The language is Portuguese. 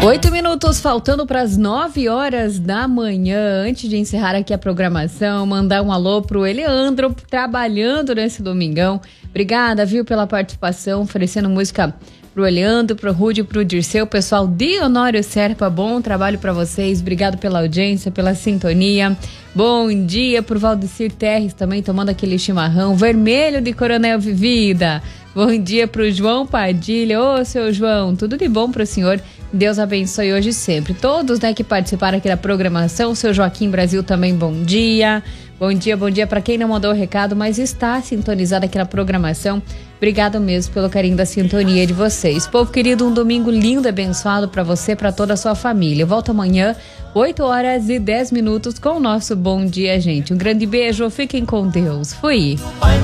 8 minutos faltando para as 9 horas da manhã. Antes de encerrar aqui a programação, mandar um alô pro Eleandro, trabalhando nesse domingão. Obrigada, viu, pela participação, oferecendo música pro Eleandro, pro Rudy, pro Dirceu, pessoal de Honório Serpa, bom trabalho para vocês, obrigado pela audiência, pela sintonia. Bom dia pro Valdecir Terres também, tomando aquele chimarrão vermelho de Coronel Vivida. Bom dia pro João Padilha. Ô, seu João, tudo de bom pro senhor. Deus abençoe hoje e sempre. Todos, né, que participaram aqui da programação. Seu Joaquim Brasil também, bom dia. Bom dia para quem não mandou o recado, mas está sintonizado aqui na programação. Obrigado mesmo pelo carinho da sintonia de vocês. Povo querido, um domingo lindo e abençoado para você, para toda a sua família. Eu volto amanhã, 8h10 com o nosso Bom Dia, gente. Um grande beijo, fiquem com Deus. Fui!